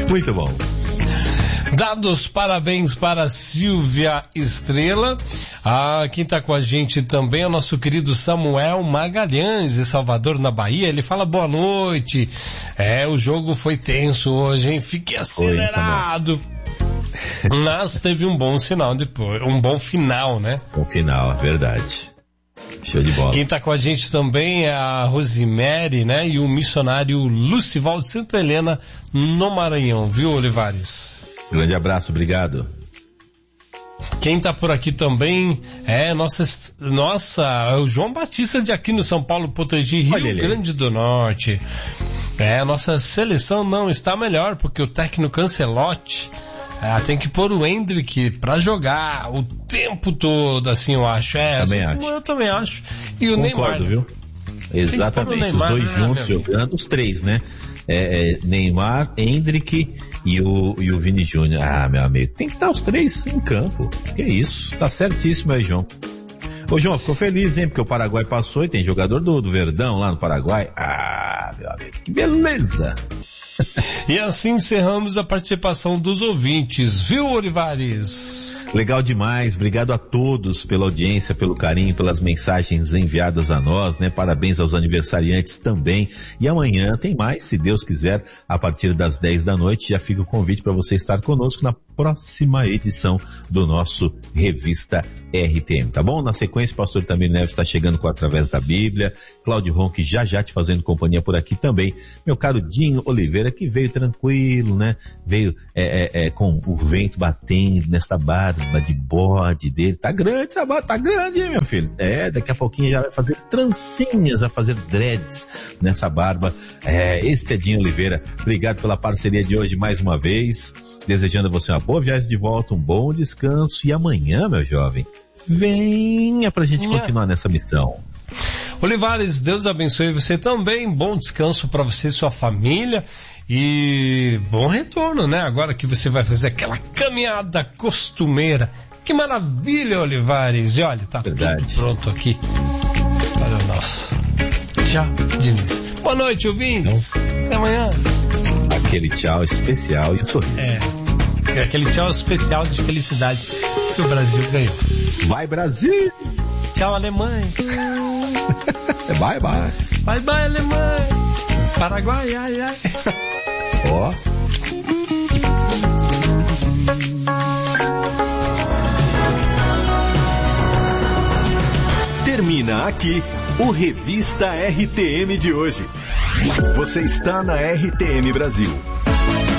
Muito bom. Dados parabéns para Silvia Estrela. Quem está com a gente também é o nosso querido Samuel Magalhães, de Salvador, na Bahia. Ele fala boa noite. O jogo foi tenso hoje, hein? Fiquei acelerado. Mas teve um bom sinal depois, um bom final, né? Bom final, é verdade. Show de bola. Quem está com a gente também é a Rosemary, né? E o missionário Lucivaldo Santa Helena, no Maranhão, viu, Olivares? Grande abraço, obrigado. Quem tá por aqui também é o João Batista de Aquino, São Paulo, Potengi, Rio Grande do Norte. A nossa seleção não está melhor, porque o técnico Ancelotti tem que pôr o Endrick pra jogar o tempo todo, assim, eu acho. Eu também acho. E o Neymar, viu? Exatamente, Neymar, os dois juntos jogando, os três, né? Neymar, Endrick e o Vini Júnior. Meu amigo, tem que estar os três em campo. Que isso, tá certíssimo aí, João. Ô, João, ficou feliz, hein? Porque o Paraguai passou e tem jogador do Verdão lá no Paraguai. Meu amigo, que beleza! E assim encerramos a participação dos ouvintes, viu, Olivares? Legal demais, obrigado a todos pela audiência, pelo carinho, pelas mensagens enviadas a nós, né? Parabéns aos aniversariantes também. E amanhã tem mais, se Deus quiser, a partir das 10 da noite, já fica o convite para você estar conosco na próxima edição do nosso Revista RTM, tá bom? Na sequência, o pastor Tamir Neves está chegando com Através da Bíblia, Cláudio Ronque já te fazendo companhia por aqui também, meu caro Dinho Oliveira, que veio tranquilo, né? Veio com o vento batendo nesta barba de bode dele. Tá grande essa barba, tá grande, hein, meu filho? Daqui a pouquinho já vai fazer trancinhas, vai fazer dreads nessa barba. Esse é Dinho Oliveira. Obrigado pela parceria de hoje mais uma vez. Desejando a você uma boa viagem de volta, um bom descanso. E amanhã, meu jovem, venha pra gente continuar nessa missão. Olivares, Deus abençoe você também. Bom descanso para você e sua família. E bom retorno, né? Agora que você vai fazer aquela caminhada costumeira. Que maravilha, Olivares. E olha, tá tudo pronto aqui para o nosso tchau de início. Boa noite, ouvintes. Até amanhã. Aquele tchau especial e um sorriso. Aquele tchau especial de felicidade que o Brasil ganhou. Vai, Brasil! Tchau, Alemanha. Bye, bye. Bye, bye, Alemanha. Paraguai, ai, ai. Ó. Termina aqui o Revista RTM de hoje. Você está na RTM Brasil.